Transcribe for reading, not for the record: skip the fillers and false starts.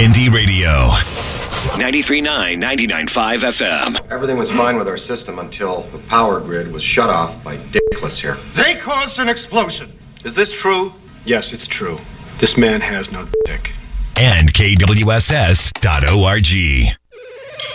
Indie Radio. 93.9, 99.5 FM. Everything was fine with our system until the power grid was shut off by Dickless here. They caused an explosion. Is this true? Yes, it's true. This man has no dick. And KWSS.org.